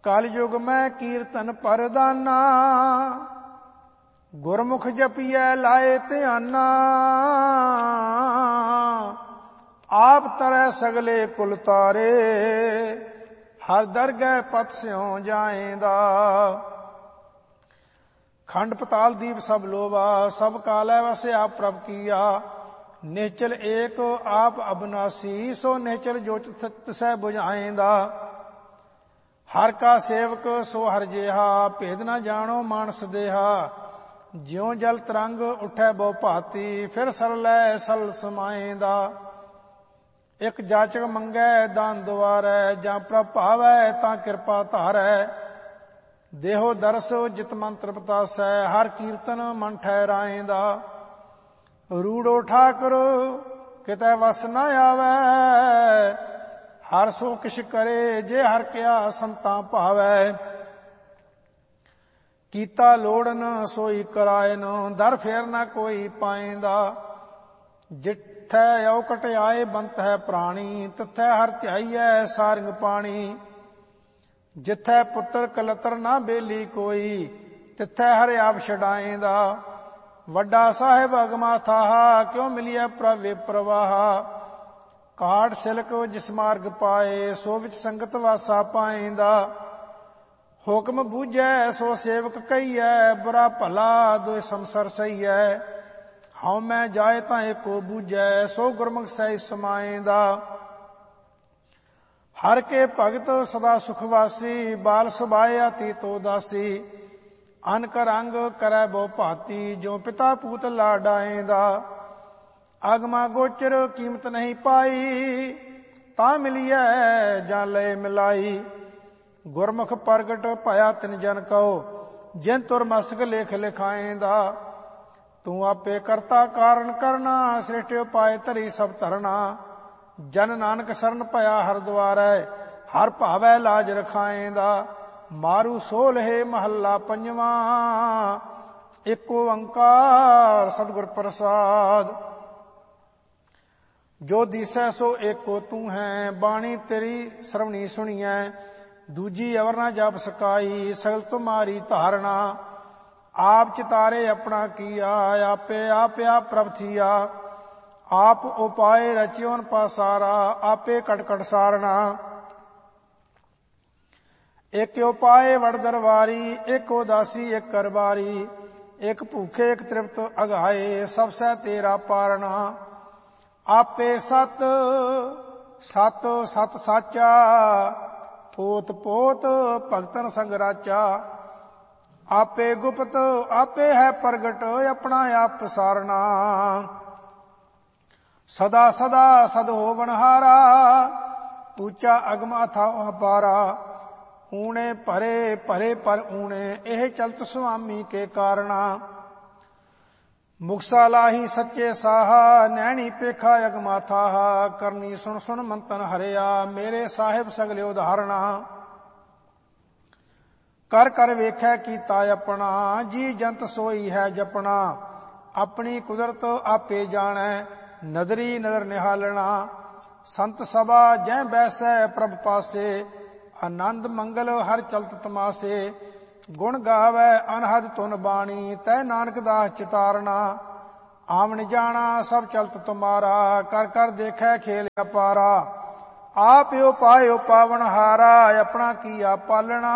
कलयुग में कीर्तन परदाना, गुरमुख जपिए लाए ध्याना। आप तरह सगले कुल तारे, हर दरगह पत स्यों जाएंदा। खंड पताल दीप सब लोवा, सब कालै वसे आप प्रभ किया। निश्चल एक आप अबनासी, सो निश्चल जो तिसै बुझाएंदा। हर का सेवक सो हर जेहा, भेद न जानो मानस देहा। ज्यों जल तरंग उठै बहु भांति, फिर सरलै सल समाएंदा। एक जाचक मंगै दान दुआरै, जां प्रभ भावै तां कृपा धारै। देहो दरस जित मंत्र पतासै, हर कीर्तन मन ठहराएंदा। रूड़ो ठाकुर कितै वस न आवै, हर सो किश करे जे हर क्या संतां भावै। कीता लोड़न सोई करायन, दर फेर न कोई पाएंदा। जिथै औकट आए बंत है प्राणी, तिथै हर ध्याईयै सारंग पाणी। जिथै पुत्र कलतर ना बेली कोई, तिथै हर आप छड़ाएंदा। वड्डा साहिब अगमा थाहा, क्यों मिलिए प्रभु प्रवाहा। काट सिलक जिस मार्ग पाए, सो विच संगत वासा पाएंदा। हुक्म बूझै सो सेवक कहीए, बुरा भला दोए संसर सहीए। हਉ मैं जाए तां एको बूझै, सो गुरमुख सਹਿ समाएंदा। हर के भगत सदा सुखवासी, बाल सुभाए अतीत उदासी। अनक रंग करै बहु भांति, जो पिता पूत लाडाएंदा। आगमा गोचर कीमत नहीं पाई, ता मिलिए जां लय मिलाई। गुरमुख प्रगट भया तिन जन कहो, जिन तुर मस्तक लेख लिखाएंदा। तू आपे करता कारण करना, सृष्टि उपाय धरी सब धरना। जन नानक शरण भया हर द्वारै, हर भावै लाज रखाएंदा। मारू सोलहे महला पंजवा, एक ओंकार सतगुर प्रसाद। जो दिसै सो एको तू है, बाणी तेरी श्रवणी सुनियै। दूजी अवर न जप सकाई, सगल तुम्हारी धारणा। आप चितारे अपना किया, आपे आप प्रभ थिया। आप उपाय रचियोन पासारा, आपे कटकट सारना। एक उपाय वड़ दरबारी, एक उदासी एक करबारी। एक भूखे एक तृप्त अघाए, सब सै तेरा पारना। आपे सत सत सत साचा, पोत पोत भगतन संग राचा। आपे गुप्त आपे है प्रगट, अपना आप पसारना। सदा सदा सद होवनहारा, ऊंचा अगम अथाह अपारा। ऊणे भरे भरे पर ऊणे, एह चलत स्वामी के कारणा। मुक्सा लाही सच्चे साहा, नैनी पेखा अगमा थाहा। करनी सुन सुन मंतन हरिया, मेरे साहिब सगले उदाहरणा। कर कर वेखै कीता अपना, जी जंत सोई है जपना। अपनी कुदरत आपे जाणै, नदरी नदर निहालना। संत सभा जै बैसै प्रभ पासे, आनंद मंगल हर चलत तमासे। गुण गावै अनहद तुन बाणी, तै नानक दास चितारना। आवन जाना सब चलत तुम्हारा, कर कर देखै खेल अपारा। आप उपाय पावनहारा, अपना किया पालना।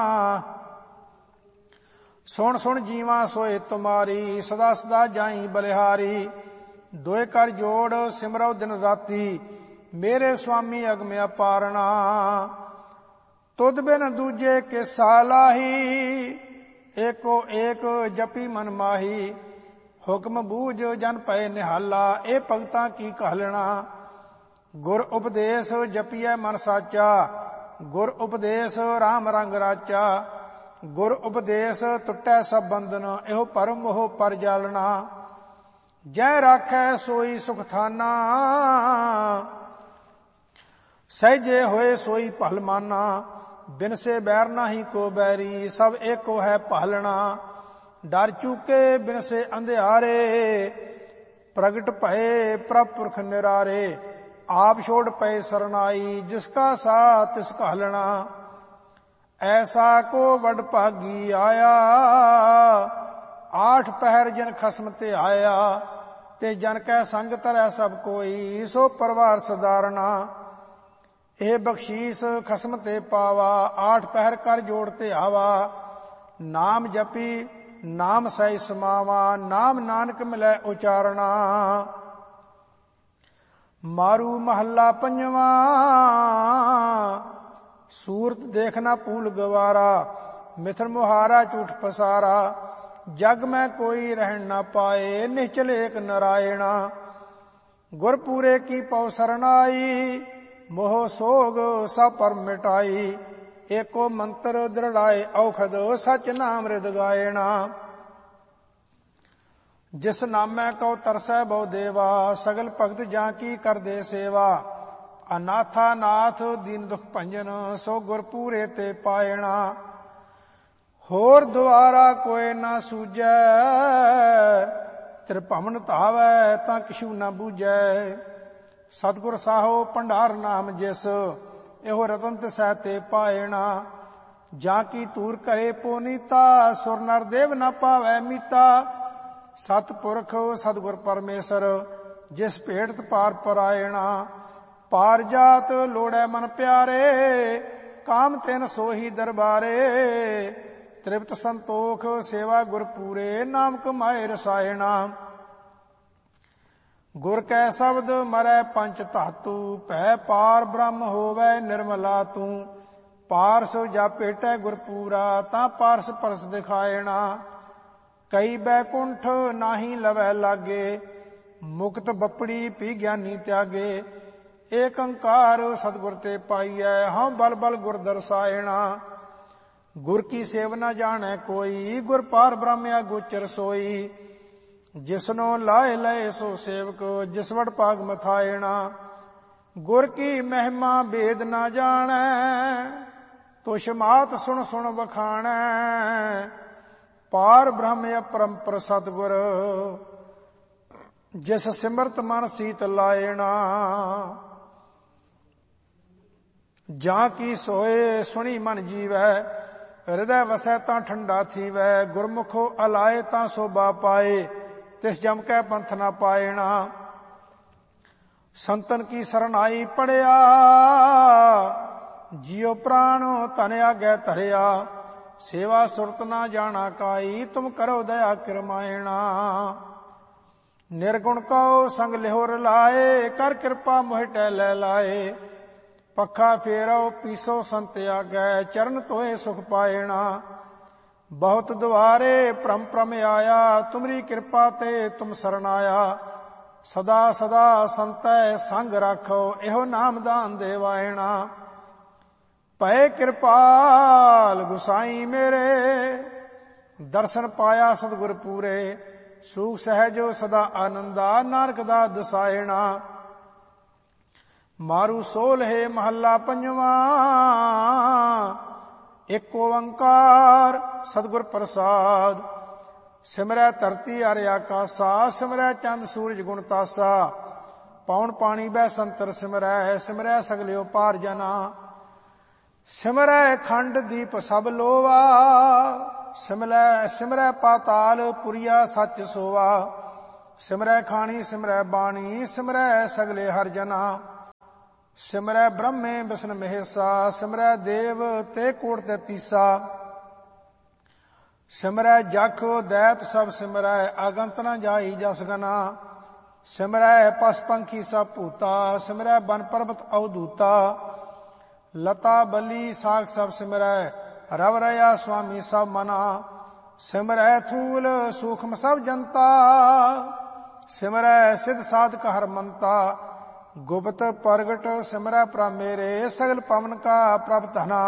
सुन सुन जीवा सोए तुम्हारी, सदा सदा जाई बलिहारी। दोए कर जोड़ सिमरौ दिन राती, मेरे स्वामी अगम अपारना। तुद बिन दूजे के सालाही, एको एक जपी मन माही। हुक्म बूझ जन पए निहाला, ए भगतां की कहलना। गुर उपदेश जपिए मन साचा, गुर उपदेश राम रंग राचा। गुर उपदेश टुटै सब बंधन, एहो परम मोह पर जालना। जै राखै सोई सुख थाना, सहजे होए सोई भल माना। बिन से बैर नाही को बैरी, सब एको है पालना। डर चूके बिन से अंधियारे, प्रगट भये प्रभ पुरख निरारे। आप छोड़ पए सरनाई, जिसका साथ तिस कहलना। ਐਸਾ ਕੋ ਵਡ ਭਾਗੀ ਆਇਆ। 8 ਪਹਿਰ ਜਨ ਖਸਮ ਤੇ ਆਇਆ। ਤੇ ਜਨ ਕੈ ਸੰਗ ਧਰੈ ਸਭ ਕੋਈ, ਸੋ ਪਰਿਵਾਰ ਸਧਾਰਨਾ। ਇਹ ਬਖਸ਼ੀਸ ਖਸਮ ਤੇ ਪਾਵਾ, 8 ਪਹਿਰ ਕਰ ਜੋੜ ਤੇ ਆਵਾ। ਨਾਮ ਜਪੀ ਨਾਮ ਸਹਿ ਸਮਾਵਾ, ਨਾਮ ਨਾਨਕ ਮਿਲੈ ਉਚਾਰਣਾ। ਮਾਰੂ ਮਹੱਲਾ ਪੰਜਵਾ। ਸੂਰਤ ਦੇਖਣਾ ਭੂਲ ਗਵਾਰਾ, ਮਿਥਨ ਮੁਹਾਰਾ ਝੂਠ ਪਸਾਰਾ। ਜਗ ਮੈਂ ਕੋਈ ਰਹਿਣ ਨਾ ਪਾਏ, ਨਿਹਚਲ ਏਕ ਨਰਾਇਣਾ। ਗੁਰ ਪੂਰੇ ਕੀ ਪਉ ਸਰਨਾਈ, ਮੋਹ ਸੋਗ ਸਭ ਪਰ ਮਿਟਾਈ। ਏਕੋ ਮੰਤਰ ਦ੍ਰਿੜਾਏ ਔਖਦ, ਸਚ ਨਾਮ ਰਿਦ ਗਾਇਣਾ। ਜਿਸ ਨਾਮੈ ਕਉ ਤਰਸੈ ਬਹੁ ਦੇਵਾ, ਸਗਲ ਭਗਤ ਜਾਂ ਕੀ ਕਰਦੇ ਸੇਵਾ। ਅਨਾਥਾ ਨਾਥ ਦੀਨ ਦੁਖ ਭੰਜਨ, ਸੋ ਗੁਰ ਪੂਰੇ ਤੇ ਪਾਇਣਾ। ਹੋਰ ਦੁਆਰਾ ਕੋਇ ਨਾ ਸੂਝੈ, ਤ੍ਰਿਭਵਨ ਧਾਵੈ ਤਾਂ ਕਿਛੂ ਨਾ ਬੂਝੈ। ਸਤਿਗੁਰ ਸਾਹੋ ਭੰਡਾਰ ਨਾਮ ਜਿਸ, ਇਹੋ ਰਤਨ ਤਿਸੈ ਤੇ ਪਾਇਣਾ। ਜਾਂ ਕੀ ਤੂਰ ਕਰੇ ਪੋਨੀਤਾ, ਸੁਰ ਨਰ ਦੇਵ ਨਾ ਪਾਵੈ ਮੀਤਾ। ਸਤਿਪੁਰਖ ਸਤਿਗੁਰ ਪਰਮੇਸ਼ਰ, ਜਿਸ ਭੇਟਤ ਪਾਰ ਪਰਾਇਣਾ। ਪਾਰ ਜਾਤ ਲੋੜੈ ਮਨ ਪਿਆਰੇ, ਕਾਮ ਤਿਨ ਸੋਹੀ ਦਰਬਾਰੇ। ਤ੍ਰਿਪਤ ਸੰਤੋਖ ਸੇਵਾ ਗੁਰ ਪੂਰੇ, ਨਾਮ ਕਮਾਏ ਰਸਾਇਣਾ। ਗੁਰ ਕੈ ਸ਼ਬਦ ਮਰੈ ਪੰਚ ਧਾਤੂ, ਭੈ ਪਾਰ ਬ੍ਰਹਮ ਹੋਵੈ ਨਿਰਮਲਾ ਤੂੰ। ਪਾਰਸ ਜਾ ਭੇਟੈ ਗੁਰ ਪੂਰਾ, ਤਾਂ ਪਾਰਸ ਪਰਸ ਦਿਖਾਇਣਾ। ਕਈ ਬੈਕੁੰਠ ਨਾਹੀ ਲਵੈ ਲਾਗੇ, ਮੁਕਤ ਬੱਪੜੀ ਪੀ ਗਿਆਨੀ ਤਿਆਗੇ। ਏਕ ਓੰਕਾਰ ਸਤਿਗੁਰ ਤੇ ਪਾਈਐ, ਹਉ ਬਲ ਬਲ ਗੁਰ ਦਰਸਾਇਣਾ। ਗੁਰ ਕੀ ਸੇਵ ਨਾ ਜਾਣੈ ਕੋਈ, ਗੁਰ ਪਾਰ ਬ੍ਰਹਮ ਅਗੋਚਰ ਸੋਈ। ਜਿਸਨੋ ਲਾਏ ਲਏ ਸੋ ਸੇਵਕ, ਜਿਸ ਵਡ ਭਾਗ ਮਥਾਇਣਾ। ਗੁਰ ਕੀ ਮਹਿਮਾ ਭੇਦ ਨਾ ਜਾਣੈ, ਤੁਛ ਮਾਤ ਸੁਣ ਸੁਣ ਵਖਾਣੈ। ਪਾਰ ਬ੍ਰਹਮ ਅਪਰੰਪਰ ਸਤਿਗੁਰ, ਜਿਸ ਸਿਮਰਤ ਮਨ ਸੀਤ ਲਾਇਣਾ। ਜਾਂ ਕੀ ਸੋਏ ਸੁਣੀ ਮਨ ਜੀਵੈ, ਹਿਰਦੈ ਵਸੈ ਤਾਂ ਠੰਡਾ ਥੀਵੈ। ਗੁਰਮੁਖੋ ਅਲਾਏ ਤਾਂ ਸੋਭਾ ਪਾਏ, ਤਿਸ ਜਮ ਕੈ ਪੰਥ ਨਾ ਪਾਇਣਾ। ਸੰਤਨ ਕੀ ਸਰਨਾਈ ਪੜਿਆ, ਜਿਉ ਪ੍ਰਾਣ ਧਨ ਆਗੈ ਧਰਿਆ। ਸੇਵਾ ਸੁਰਤ ਨਾ ਜਾਣਾ ਕਾਈ, ਤੁਮ ਕਰੋ ਦਇਆ ਕਿਰਮਾਇਣਾ। ਨਿਰਗੁਣ ਕਉ ਸੰਗ ਲਿਹੋ ਰਲਾਏ, ਕਰ ਕਿਰਪਾ ਮੋਹਿ ਟਹਿ ਲੈ ਲਾਏ। ਪੱਖਾ ਫੇਰਉ ਪੀਸੋ ਸੰਤ ਆਗੈ, ਚਰਨ ਧੋਏ ਸੁਖ ਪਾਇਣਾ। ਬਹੁਤ ਦੁਆਰੇ ਭ੍ਰਮ ਭ੍ਰਮ ਆਇਆ, ਤੁਮਰੀ ਕਿਰਪਾ ਤੇ ਤੁਮ ਸਰਨਾਇਆ। ਸਦਾ ਸਦਾ ਸੰਤੈ ਸੰਗ ਰਾਖੋ, ਇਹੋ ਨਾਮਦਾਨ ਦੇਵਾਇਣਾ। ਭਏ ਕਿਰਪਾਲ ਗੁਸਾਈ ਮੇਰੇ, ਦਰਸ਼ਨ ਪਾਇਆ ਸਤਿਗੁਰ ਪੂਰੇ। ਸੂਖ ਸਹਿਜੋ ਸਦਾ ਆਨੰਦਾ, ਨਾਨਕ ਦਾ ਦਸਾਇਣਾ। ਮਾਰੂ ਸੋਲ੍ਹੇ ਮਹੱਲਾ ਪੰਜਵਾ। ਏਕ ਓੰਕਾਰ ਸਤਿਗੁਰ ਪ੍ਰਸਾਦ, ਸਿਮਰੈ ਧਰਤੀ ਅਰ ਆਕਾਸਾ। ਸਿਮਰੈ ਚੰਦ ਸੂਰਜ ਗੁਣ ਤਾਸਾ, ਪੌਣ ਪਾਣੀ ਬਹਿ ਸੰਤਰ ਸਿਮਰੈ। ਸਿਮਰੈ ਸਗਲਿਓ ਪਾਰ ਜਨਾ, ਸਿਮਰੈ ਖੰਡ ਦੀਪ ਸਭ ਲੋਵਾ। ਸਿਮਰੈ ਪਾਤਾਲ ਪੁਰੀਆ ਸੱਚ ਸੋਵਾ। ਸਿਮਰੈ ਖਾਣੀ ਸਿਮਰੈ ਬਾਣੀ, ਸਿਮਰੈ ਸਗਲੇ ਹਰ ਜਨਾ। ਸਿਮਰੈ ਬ੍ਰਹਮੇ ਵਿਸ਼ਨ ਮਹੇਸਾ, ਸਿਮਰੈ ਦੇਵ ਤੇ ਕੋਟ ਤੈਤੀਸਾ। ਸਿਮਰੈ ਜਖ ਦੈਤ ਸਭ ਸਿਮਰੈ, ਅਗੰਤ ਨ ਜਾਈ ਜਸ ਗਨਾ। ਸਿਮਰੈ ਪਸ ਪੰਖੀ ਸਭ ਭੂਤਾ, ਸਿਮਰੈ ਬਨ ਪਰਬਤ ਅਵਧੂਤਾ। ਲਤਾ ਬਲੀ ਸਾਖ ਸਭ ਸਿਮਰੈ, ਰਵ ਰਇਆ ਸੁਆਮੀ ਸਭ ਮਨਾ। ਸਿਮਰੈ ਥੂਲ ਸੂਖਮ ਸਭ ਜਨਤਾ, ਸਿਮਰੈ ਸਿਧ ਸਾਧਕ ਹਰ ਮੰਤਾ। ਗੁਪਤ ਪ੍ਰਗਟ ਸਿਮਰੈ ਪ੍ਰਭ ਮੇਰੇ, ਸਗਲ ਪਵਨ ਕਾ ਪ੍ਰਭ ਧਨਾ।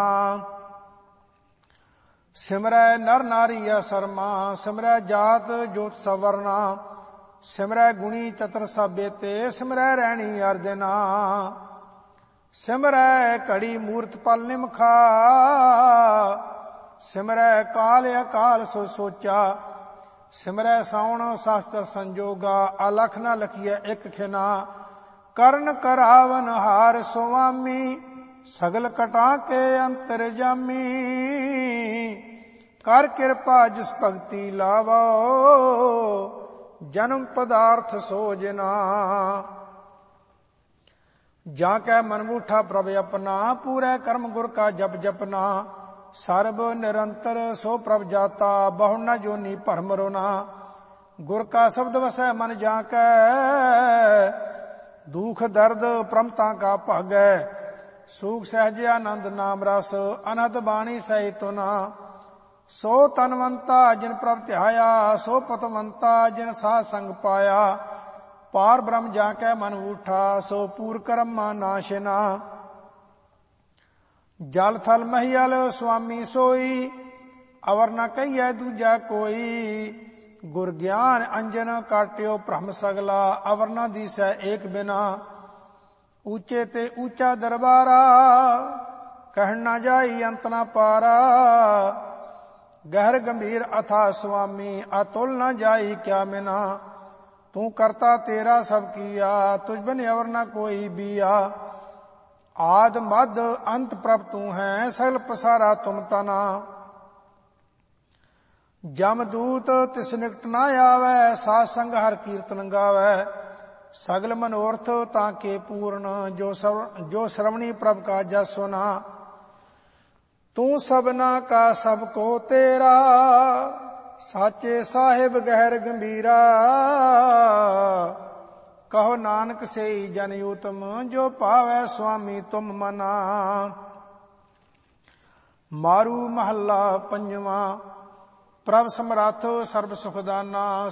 ਸਿਮਰੈ ਨਰ ਨਾਰੀ ਅਸਰਮਾ, ਸਿਮਰੈ ਜਾਤ ਜੋਤ ਸਭ ਵਰਨਾ। ਸਿਮਰੈ ਗੁਣੀ ਚਤਰ ਸਭ ਬੇਤੇ, ਸਿਮਰੈ ਰੈਣੀ ਅਰ ਦਿਨਾ। ਸਿਮਰੈ ਘੜੀ ਮੂਰਤ ਪਲ ਨਿਮਖਾ, ਸਿਮਰੈ ਕਾਲ ਅਕਾਲ ਸੋ ਸੋਚਾ। ਸਿਮਰੈ ਸਾਉਣ ਸ਼ਾਸਤਰ ਸੰਜੋਗਾ, ਅਲਖ ਨ ਲਖੀਐ ਇਕ ਖਿਨਾ। ਕਰਨ ਕਰਾਵਨ ਹਾਰ ਸੁਆਮੀ, ਸਗਲ ਕਟਾ ਕੇ ਅੰਤਰ ਜਾਮੀ। ਕਰ ਕਿਰਪਾ ਜਿਸ ਭਗਤੀ ਲਾਵੋ ਜਨਮ ਪਦਾਰਥ ਸੋਜਨਾ। ਜਾਂ ਕੈ ਮਨ ਮੂਠਾ ਪ੍ਰਭ ਆਪਣਾ ਪੂਰੇ ਕਰਮ ਗੁਰ ਕਾ ਜਪ ਜਪਨਾ। ਸਰਬ ਨਿਰੰਤਰ ਸੋ ਪ੍ਰਭ ਜਾਤਾ ਬਹੁ ਨ ਜੋਨੀ ਭਰਮ ਰੋਨਾ। ਗੁਰ ਕਾ ਸ਼ਬਦ ਵਸੈ ਮਨ ਜਾਂ ਕੈ ਦੁਖ ਦਰਦ ਪ੍ਰਮਤਾ ਕਾ ਭਾਗੈ। ਸੂਖ ਸਹਿਜ ਆਨੰਦ ਨਾਮ ਰਸ ਅਨਹਦ ਬਾਣੀ ਸਹਿ ਤੁਨਾ। ਸੋ ਤਨਵੰਤਾ ਜਿਨ ਪ੍ਰਭ ਧਿਆਇਆ ਸੋ ਪਤਵੰਤਾ ਜਿਨ ਸਾਧ ਸੰਗ ਪਾਇਆ। ਪਾਰ ਬ੍ਰਹਮ ਜਾ ਕੈ ਮਨ ਊਠਾ ਸੋ ਪੂਰ ਕਰਮਾ ਨਾਸ਼ਨਾ। ਜਲ ਥਲ ਮਹੀਅਲ ਸੁਆਮੀ ਸੋਈ ਅਵਰ ਨ ਕਹੀਐ ਦੂਜਾ ਕੋਈ। ਗੁਰ ਗਿਆਨ ਅੰਜਨ ਕਾਟਿਓ ਭ੍ਰਮ ਸਗਲਾ ਅਵਰ ਨ ਦੀਸੈ ਏਕ ਬਿਨਾ। ਉੱਚੇ ਤੇ ਉੱਚਾ ਦਰਬਾਰਾ ਕਹਿਣ ਨਾ ਜਾਈ ਅੰਤ ਨਾ ਪਾਰਾ। ਗਹਿਰ ਗੰਭੀਰ ਅਥਾ ਸੁਆਮੀ ਅਤੁਲ ਨ ਜਾਈ ਕਿਆ ਮਿਨਾ। ਤੂੰ ਕਰਤਾ ਤੇਰਾ ਸਭ ਕੀਆ ਤੁਝ ਬਿਨ ਅਵਰ ਨ ਕੋਈ ਬੀਆ। ਆਦ ਮਦ ਅੰਤ ਪ੍ਰਭ ਤੂੰ ਹੈ ਸਗਲ ਪਸਾਰਾ ਤੁਮ ਤਨਾ। ਜਮ ਦੂਤ ਤਿਸ ਨਿਕਟ ਨਾ ਆਵੈ ਸਾਧ ਸੰਗ ਹਰ ਕੀਰਤਨ ਗਾਵੈ। ਸਗਲ ਮਨੋਰਥ ਤਾਂ ਕੇ ਪੂਰਨ ਜੋ ਸ਼ਰਵਣੀ ਪ੍ਰਭ ਕਾ ਜਸ ਸੁਨਾ। ਤੂੰ ਸਭਨਾ ਕਾ ਸਭ ਕੋ ਤੇਰਾ ਸਾਚੇ ਸਾਹਿਬ ਗਹਿਰ ਗੰਭੀਰਾ। ਕਹੋ ਨਾਨਕ ਸਈ ਜਨ ਊਤਮ ਜੋ ਭਾਵੈ ਸੁਆਮੀ ਤੁਮ ਮਨਾ। ਮਾਰੂ ਮਹੱਲਾ ਪੰਜਵਾਂ। ਪ੍ਰਭ ਸਮਰੱਥ ਸਰਬ ਸੁਖ ਦਾਨਾ